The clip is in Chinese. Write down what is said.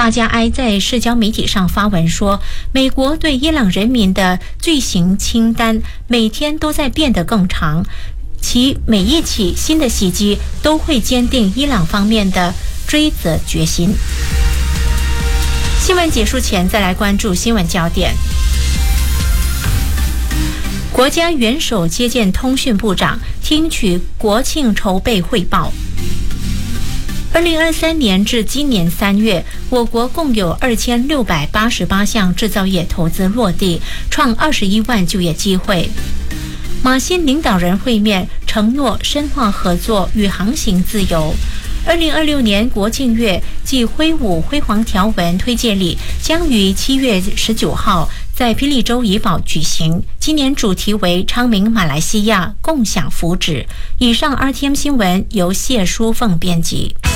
巴加埃在社交媒体上发文说，美国对伊朗人民的罪行清单每天都在变得更长，其每一起新的袭击都会坚定伊朗方面的追责决心。新闻结束前，再来关注新闻焦点。国家元首接见通讯部长，听取国庆筹备汇报。2023年至今年3月，我国共有2688项制造业投资落地，创21万就业机会。马新领导人会面，承诺深化合作与航行自由。2026年国庆月暨挥舞辉煌条文推介礼将于7月19号在霹雳州怡保举行，今年主题为昌明马来西亚，共享福祉。以上 RTM 新闻由谢淑凤编辑。